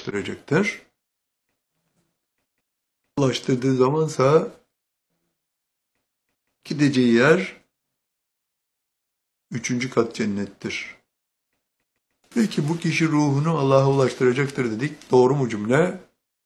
ulaştıracaktır. Ulaştırdığı zamansa gideceği yer 3. kat cennettir. Peki bu kişi ruhunu Allah'a ulaştıracaktır dedik. Doğru mu cümle?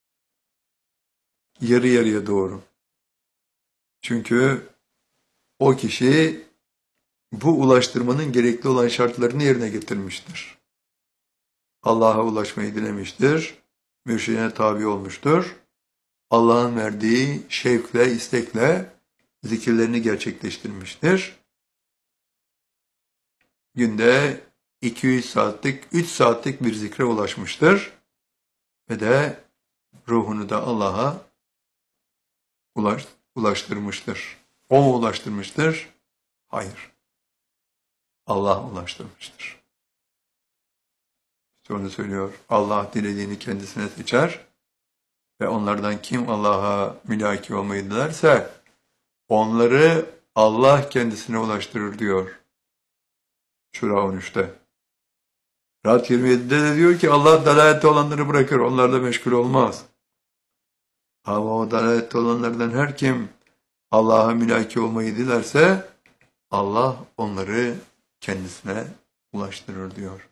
Yarı yarıya doğru. Çünkü o kişi bu ulaştırmanın gerekli olan şartlarını yerine getirmiştir. Allah'a ulaşmayı dilemiştir. Mürşidine tabi olmuştur. Allah'ın verdiği şevkle, istekle zikirlerini gerçekleştirmiştir. Günde 200 saatlik, 3 saatlik bir zikre ulaşmıştır. Ve de ruhunu da Allah'a ulaştırmıştır. O mu ulaştırmıştır? Hayır. Allah ulaştırmıştır. İşte onu söylüyor. Allah dilediğini kendisine seçer ve onlardan kim Allah'a mülaki olmayı dilerse onları Allah kendisine ulaştırır diyor. Şura 13'te. Rad 27'de de diyor ki Allah dalalette olanları bırakır, onlarla meşgul olmaz. Ama o dalalette olanlardan her kim Allah'a mülaki olmayı dilerse Allah onları kendisine ulaştırır diyor.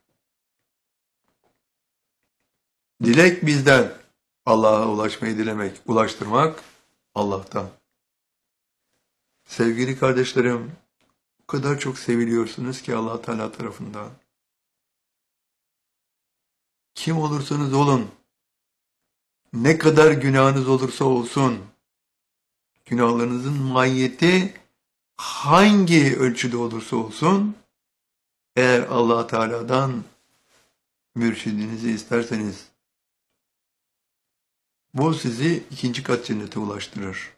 Dilek bizden. Allah'a ulaşmayı dilemek, ulaştırmak Allah'tan. Sevgili kardeşlerim, o kadar çok seviliyorsunuz ki Allah Teala tarafından. Kim olursanız olun, ne kadar günahınız olursa olsun, günahlarınızın mahiyeti hangi ölçüde olursa olsun, eğer Allah Teala'dan mürşidinizi isterseniz, bu sizi 2. kat cennete ulaştırır.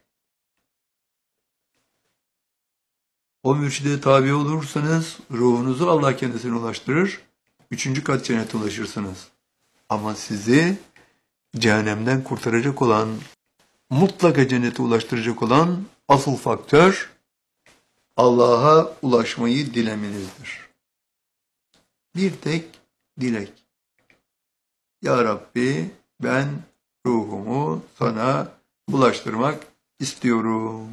O mürşide tabi olursanız ruhunuzu Allah kendisine ulaştırır. 3. kat cennete ulaşırsınız. Ama sizi cehennemden kurtaracak olan, mutlaka cennete ulaştıracak olan asıl faktör Allah'a ulaşmayı dilemenizdir. Bir tek dilek. Ya Rabbi ben ruhumu sana ulaştırmak istiyorum.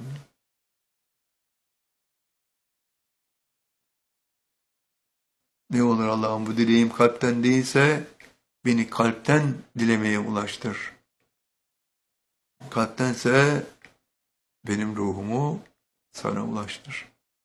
Ne olur Allah'ım bu dileğim kalpten değilse beni kalpten dilemeye ulaştır. Kalptense benim ruhumu sana ulaştır.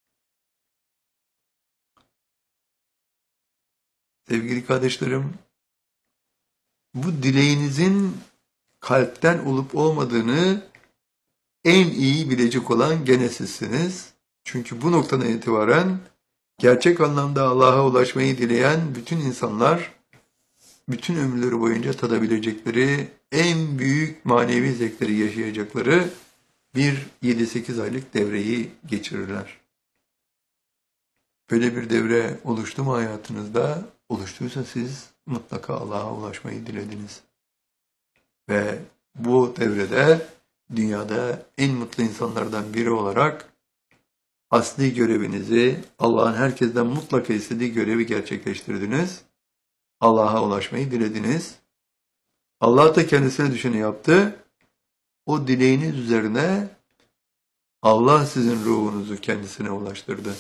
Sevgili kardeşlerim, bu dileğinizin kalpten olup olmadığını en iyi bilecek olan gene sizsiniz. Çünkü bu noktadan itibaren gerçek anlamda Allah'a ulaşmayı dileyen bütün insanlar, bütün ömürleri boyunca tadabilecekleri, en büyük manevi zevkleri yaşayacakları bir 7-8 aylık devreyi geçirirler. Böyle bir devre oluştu mu hayatınızda? Oluştuysa siz mutlaka Allah'a ulaşmayı dilediniz. Ve bu devrede dünyada en mutlu insanlardan biri olarak asli görevinizi, Allah'ın herkesten mutlaka istediği görevi gerçekleştirdiniz. Allah'a ulaşmayı dilediniz. Allah da kendisine düşeni yaptı. O dileğiniz üzerine Allah sizin ruhunuzu kendisine ulaştırdı.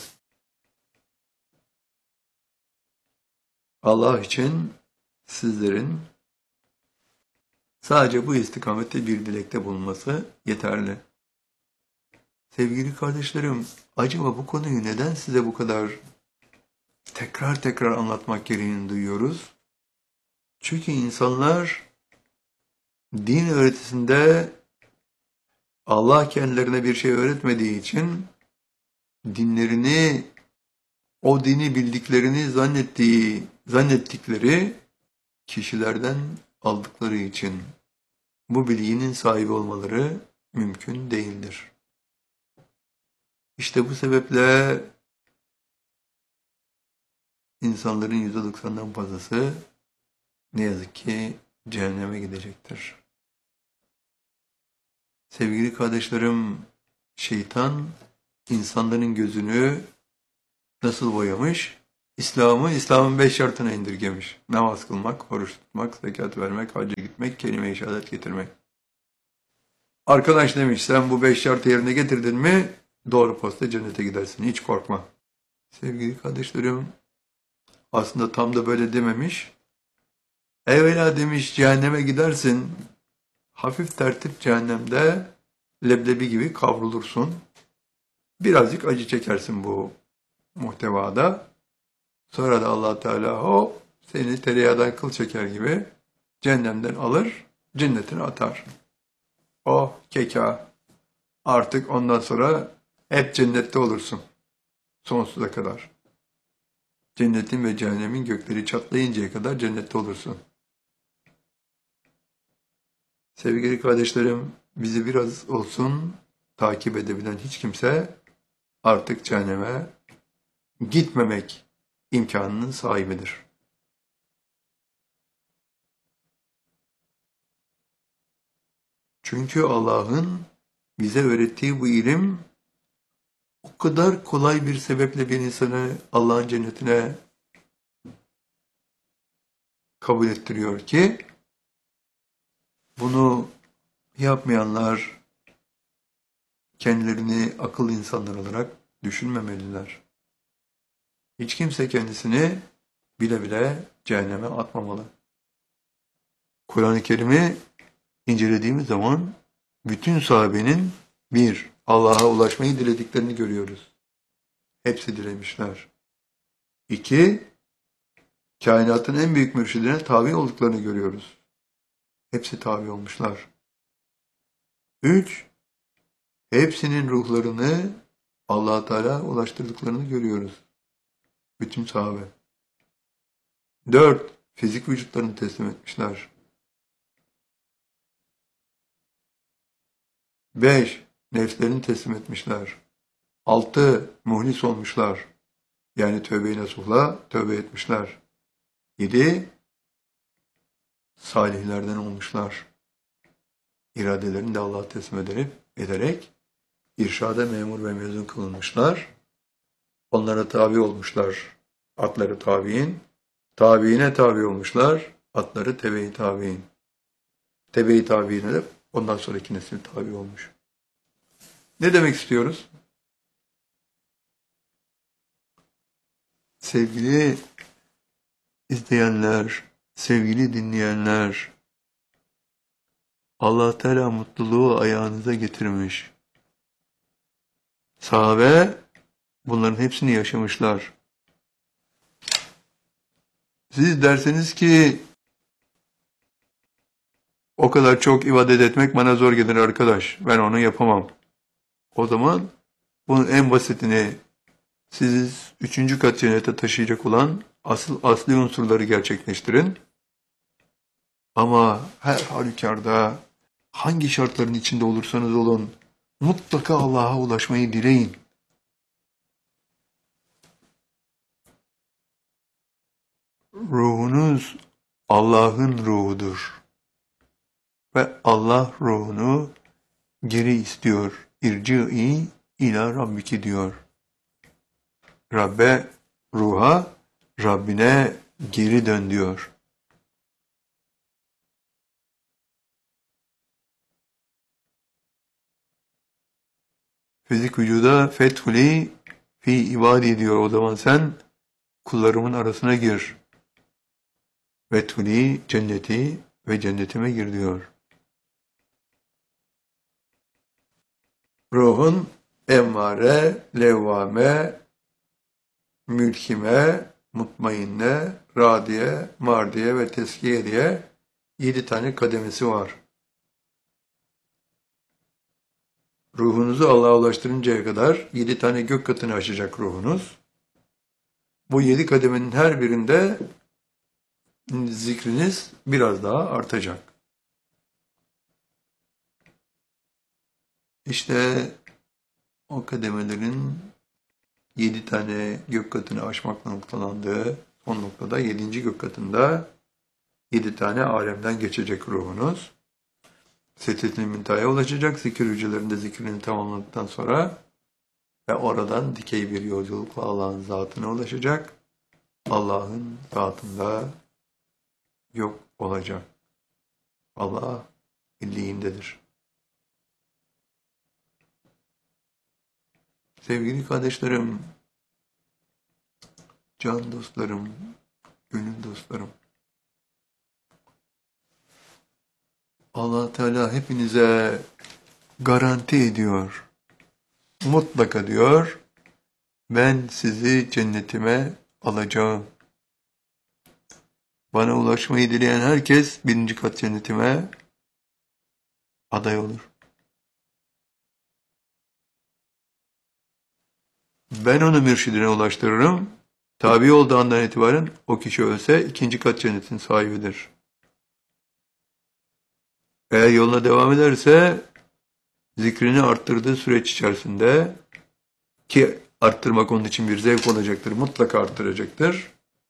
Allah için sizlerin sadece bu istikamette bir dilekte bulunması yeterli. Sevgili kardeşlerim, acaba bu konuyu neden size bu kadar tekrar tekrar anlatmak gereğini duyuyoruz? Çünkü insanlar din öğretisinde Allah kendilerine bir şey öğretmediği için dinlerini, o dini bildiklerini zannettikleri kişilerden aldıkları için bu bilginin sahibi olmaları mümkün değildir. İşte bu sebeple insanların %90'dan fazlası ne yazık ki cehenneme gidecektir. Sevgili kardeşlerim, şeytan insanların gözünü nasıl boyamış? İslam'ın 5 şartına indirgemiş. Namaz kılmak, oruç tutmak, zekat vermek, hacca gitmek, kelime-i şehadet getirmek. Arkadaş demiş, sen bu 5 şartı yerine getirdin mi doğru posta cennete gidersin. Hiç korkma. Sevgili kardeşlerim, aslında tam da böyle dememiş. Evvela demiş cehenneme gidersin. Hafif tertip cehennemde leblebi gibi kavrulursun. Birazcık acı çekersin bu muhtevada. Sonra da Allah Teala seni tereyağdan kıl çeker gibi cehennemden alır, cennetine atar. Oh keka. Artık ondan sonra hep cennette olursun. Sonsuza kadar. Cennetin ve cehennemin gökleri çatlayıncaya kadar cennette olursun. Sevgili kardeşlerim, bizi biraz olsun takip edebilen hiç kimse artık cehenneme gitmemek imkanının sahibidir. Çünkü Allah'ın bize öğrettiği bu ilim o kadar kolay bir sebeple bir insanı Allah'ın cennetine kabul ettiriyor ki bunu yapmayanlar kendilerini akıllı insanlar olarak düşünmemeliler. Hiç kimse kendisini bile bile cehenneme atmamalı. Kur'an-ı Kerim'i incelediğimiz zaman bütün sahabenin Allah'a ulaşmayı dilediklerini görüyoruz. Hepsi dilemişler. 2, kainatın en büyük mürşidine tabi olduklarını görüyoruz. Hepsi tabi olmuşlar. 3, hepsinin ruhlarını Allah-u Teala ulaştırdıklarını görüyoruz. Bütün sahabe. 4, fizik vücutlarını teslim etmişler. 5, nefslerini teslim etmişler. 6, muhlis olmuşlar. Yani tövbe-i nasuhla tövbe etmişler. 7, salihlerden olmuşlar. İradelerini de Allah'a teslim ederek irşada memur ve mezun kılınmışlar. Onlara tabi olmuşlar. Atları tabi'in. Tabi'ine tabi olmuşlar. Atları tebe-i tabi'in. Tebe-i tabi'ine de ondan sonraki nesil tabi olmuş. Ne demek istiyoruz? Sevgili izleyenler, sevgili dinleyenler, Allah Teala mutluluğu ayağınıza getirmiş. Sahabe bunların hepsini yaşamışlar. Siz derseniz ki o kadar çok ibadet etmek bana zor gelir arkadaş. Ben onu yapamam. O zaman bunun en basitini sizi 3. kat cennete taşıyacak olan asli unsurları gerçekleştirin. Ama her halükarda hangi şartların içinde olursanız olun mutlaka Allah'a ulaşmayı dileyin. Ruhunuz Allah'ın ruhudur. Ve Allah ruhunu geri istiyor. İrci'i ila Rabbiki diyor. Ruha, Rabbine geri dön diyor. Fizik vücuda fethuli fi ibadi diyor. O zaman sen kullarımın arasına gir. Fethuli cenneti ve cennetime gir diyor. Ruhun emmare, levvame, mülkime, mutmainne, radiye, mardiye ve teskiye diye 7 tane kademesi var. Ruhunuzu Allah'a ulaştırıncaya kadar 7 tane gök katını aşacak ruhunuz. Bu 7 kademenin her birinde zikriniz biraz daha artacak. İşte o kademelerin 7 tane gök katını aşmakla noktalandığı son noktada 7. gök katında 7 tane alemden geçecek ruhunuz. Sedret-i Münteha'ya ulaşacak. Zikir hücrelerinde zikrini tamamladıktan sonra ve oradan dikey bir yolculukla Allah'ın zatına ulaşacak. Allah'ın zatında yok olacak. Allah illiğindedir. Sevgili kardeşlerim, can dostlarım, gönül dostlarım, Allah Teala hepinize garanti ediyor. Mutlaka diyor, ben sizi cennetime alacağım. Bana ulaşmayı dileyen herkes 1. kat cennetime aday olur. Ben onu mürşidine ulaştırırım. Tabi olduğu andan itibaren o kişi ölse 2. kat cennetin sahibidir. Eğer yoluna devam ederse zikrini arttırdığı süreç içerisinde, ki arttırmak onun için bir zevk olacaktır, mutlaka arttıracaktır.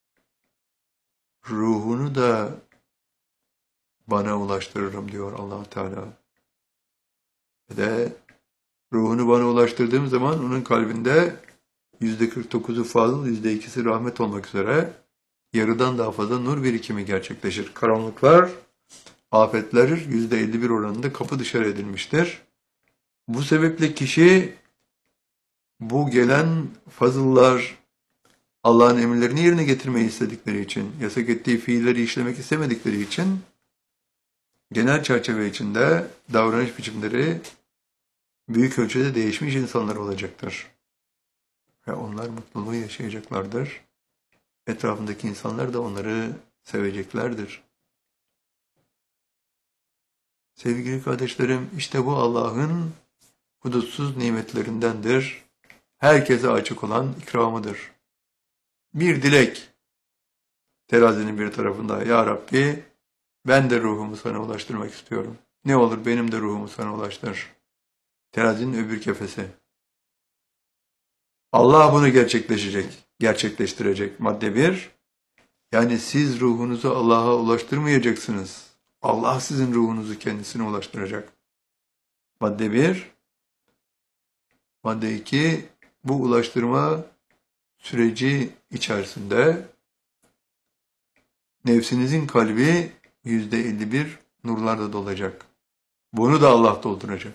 Ruhunu da bana ulaştırırım diyor Allah Teala. Ve de ruhunu bana ulaştırdığım zaman onun kalbinde %49'u fazıl, %2'si rahmet olmak üzere yarıdan daha fazla nur birikimi gerçekleşir. Karanlıklar, afetler %51 oranında kapı dışarı edilmiştir. Bu sebeple kişi bu gelen fazıllar, Allah'ın emirlerini yerine getirmeyi istedikleri için, yasak ettiği fiilleri işlemek istemedikleri için genel çerçeve içinde davranış biçimleri büyük ölçüde değişmiş insanlar olacaktır. Ve onlar mutluluğu yaşayacaklardır. Etrafındaki insanlar da onları seveceklerdir. Sevgili kardeşlerim, işte bu Allah'ın hudutsuz nimetlerindendir. Herkese açık olan ikramıdır. Bir dilek terazinin bir tarafında, Ya Rabbi, ben de ruhumu sana ulaştırmak istiyorum. Ne olur benim de ruhumu sana ulaştır. Terazinin öbür kefesi. Allah bunu gerçekleştirecek. Madde 1. Yani siz ruhunuzu Allah'a ulaştırmayacaksınız. Allah sizin ruhunuzu kendisine ulaştıracak. Madde 1. Madde 2. Bu ulaştırma süreci içerisinde nefsinizin kalbi %51 nurlarla dolacak. Bunu da Allah dolduracak.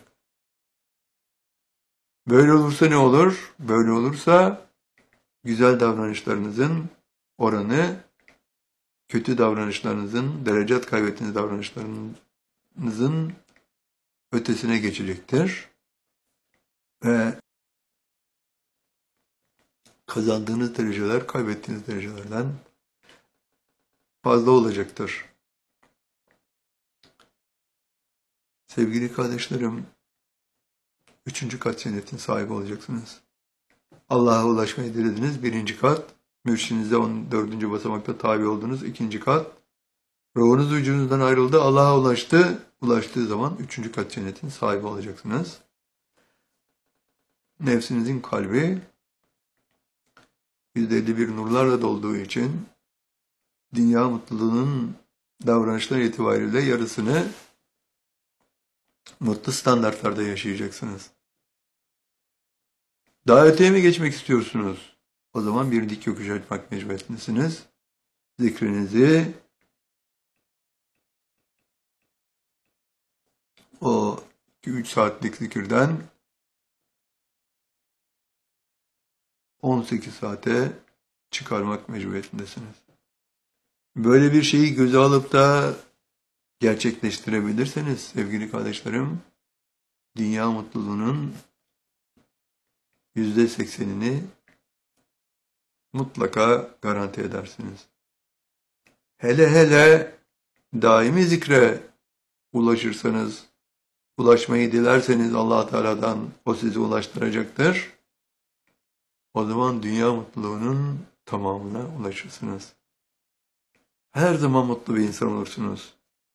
Böyle olursa ne olur? Böyle olursa güzel davranışlarınızın oranı kötü davranışlarınızın, derecat kaybettiğiniz davranışlarınızın ötesine geçecektir. Ve kazandığınız dereceler kaybettiğiniz derecelerden fazla olacaktır. Sevgili kardeşlerim, 3. kat cennetin sahibi olacaksınız. Allah'a ulaşmayı dilediniz, 1. kat. Mürşidinize 14. basamakta tabi oldunuz, 2. kat. Ruhunuz vücudunuzdan ayrıldı, Allah'a ulaştı. Ulaştığı zaman 3. kat cennetin sahibi olacaksınız. Nefsinizin kalbi %51 nurlarla dolduğu için dünya mutluluğunun davranışlar itibariyle yarısını mutlu standartlarda yaşayacaksınız. Daha öteye mi geçmek istiyorsunuz? O zaman bir dik yokuş açmak mecburiyetindesiniz. Zikrinizi o 2-3 saatlik zikirden 18 saate çıkarmak mecburiyetindesiniz. Böyle bir şeyi göze alıp da gerçekleştirebilirseniz sevgili kardeşlerim, dünya mutluluğunun %80'ini mutlaka garanti edersiniz. Hele hele daimi zikre ulaşırsanız, ulaşmayı dilerseniz Allah Teala'dan o sizi ulaştıracaktır. O zaman dünya mutluluğunun tamamına ulaşırsınız. Her zaman mutlu bir insan olursunuz.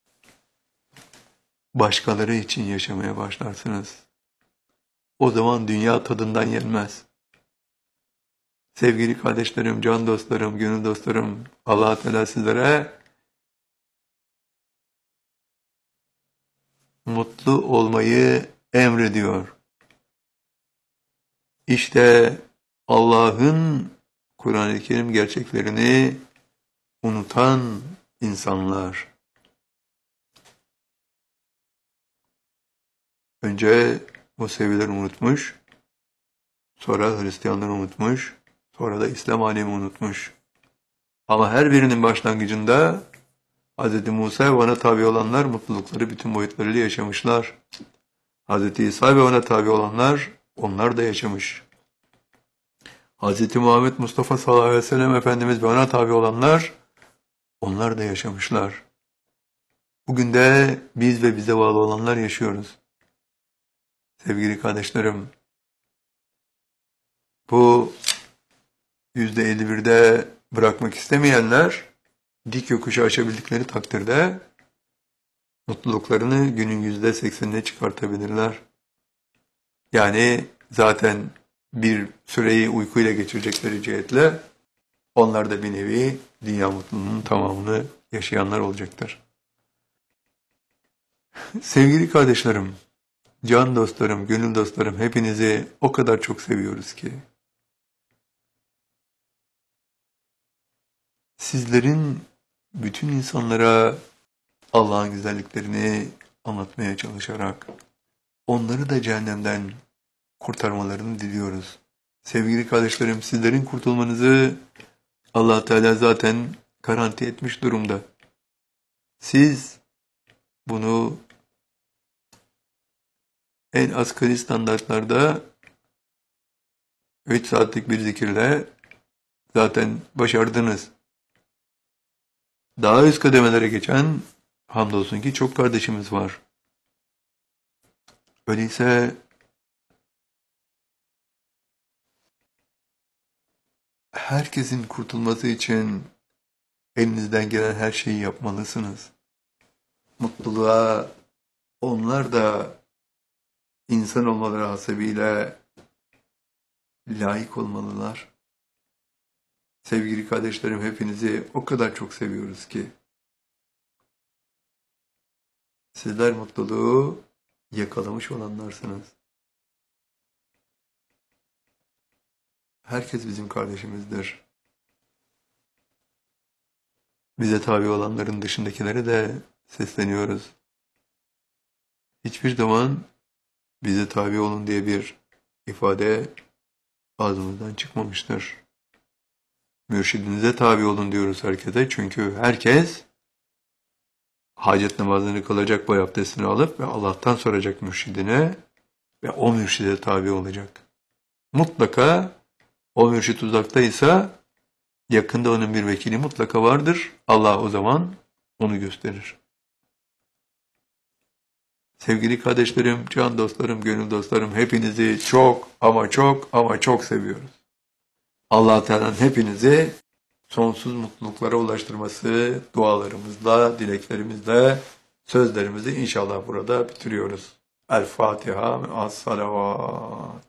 Başkaları için yaşamaya başlarsınız. O zaman dünya tadından yenmez. Sevgili kardeşlerim, can dostlarım, gönül dostlarım, Allah Teala sizlere mutlu olmayı emrediyor. İşte Allah'ın Kur'an-ı Kerim gerçeklerini unutan insanlar. Önce Museviler unutmuş, sonra Hristiyanlar unutmuş, sonra da İslam alemi unutmuş. Ama her birinin başlangıcında Hz. Musa ve ona tabi olanlar mutlulukları bütün boyutlarıyla yaşamışlar. Hz. İsa ve ona tabi olanlar, onlar da yaşamış. Hz. Muhammed Mustafa sallallahu aleyhi ve sellem Efendimiz ve ona tabi olanlar, onlar da yaşamışlar. Bugün de biz ve bize bağlı olanlar yaşıyoruz. Sevgili kardeşlerim, bu %51'de bırakmak istemeyenler, dik yokuşu aşabildikleri takdirde mutluluklarını günün %80'ine çıkartabilirler. Yani zaten bir süreyi uykuyla geçirecekleri cihetle onlar da bir nevi dünya mutluluğunun tamamını yaşayanlar olacaktır. Sevgili kardeşlerim, can dostlarım, gönül dostlarım, hepinizi o kadar çok seviyoruz ki sizlerin bütün insanlara Allah'ın güzelliklerini anlatmaya çalışarak onları da cehennemden kurtarmalarını diliyoruz. Sevgili kardeşlerim, sizlerin kurtulmanızı Allah Teala zaten garanti etmiş durumda. Siz bunu en asgari standartlarda 3 saatlik bir zikirle zaten başardınız. Daha üst kademelere geçen hamdolsun ki çok kardeşimiz var. Öyleyse herkesin kurtulması için elinizden gelen her şeyi yapmalısınız. Mutluluğa onlar da insan olmaları hasebiyle layık olmalılar. Sevgili kardeşlerim, hepinizi o kadar çok seviyoruz ki sizler mutluluğu yakalamış olanlarsınız. Herkes bizim kardeşimizdir. Bize tabi olanların dışındakilere de sesleniyoruz. Hiçbir zaman bize tabi olun diye bir ifade ağzımızdan çıkmamıştır. Mürşidinize tabi olun diyoruz herkese. Çünkü herkes hacet namazını kılacak, boy abdestini alıp ve Allah'tan soracak mürşidine ve o mürşide tabi olacak. Mutlaka o mürşid uzaktaysa yakında onun bir vekili mutlaka vardır. Allah o zaman onu gösterir. Sevgili kardeşlerim, can dostlarım, gönül dostlarım, hepinizi çok ama çok ama çok seviyoruz. Allah Teala'nın hepinizi sonsuz mutluluklara ulaştırması dualarımızla, dileklerimizle, sözlerimizi inşallah burada bitiriyoruz. El Fatiha, as salavat.